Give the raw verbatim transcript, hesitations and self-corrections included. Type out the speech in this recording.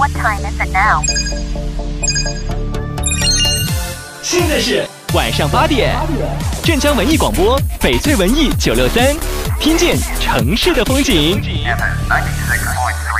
What time is it now? 现在是晚上八点，镇江文艺广播，翡翠文艺九六三，听见城市的风景。 F M ninety-six point three.